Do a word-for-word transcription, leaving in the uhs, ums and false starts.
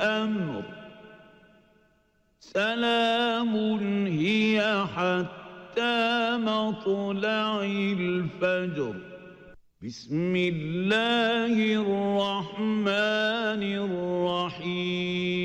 الأمر سلام هي حتى مطلع الفجر. بسم الله الرحمن الرحيم.